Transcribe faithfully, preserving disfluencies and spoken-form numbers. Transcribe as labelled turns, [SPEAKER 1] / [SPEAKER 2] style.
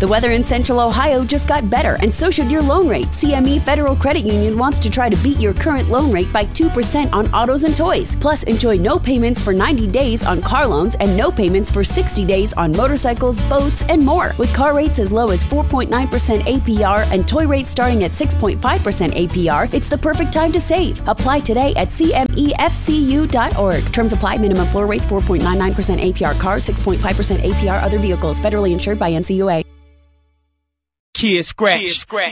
[SPEAKER 1] The weather in Central Ohio just got better, and so should your loan rate. C M E Federal Credit Union wants to try to beat your current loan rate by two percent on autos and toys. Plus, enjoy no payments for ninety days on car loans and no payments for sixty days on motorcycles, boats, and more. With car rates as low as four point nine percent A P R and toy rates starting at six point five percent A P R, it's the perfect time to save. Apply today at C M E F C U dot org. Terms apply. Minimum floor rates four point nine nine percent A P R cars, six point five percent A P R other vehicles. Federally insured by N C U A.
[SPEAKER 2] Kid Scratch. Kid Scratch.